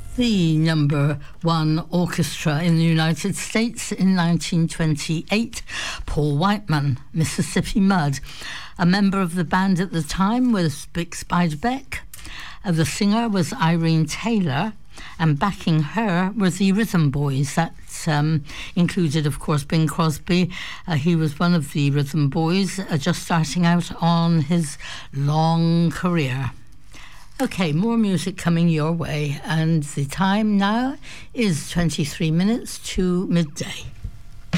The number one orchestra in the United States in 1928, Paul Whiteman, Mississippi Mud. A member of the band at the time was Bix Beiderbecke. The singer was Irene Taylor, and backing her were the Rhythm Boys. That included, of course, Bing Crosby. He was one of the Rhythm Boys, just starting out on his long career. Okay, more music coming your way, and the time now is 23 minutes to midday.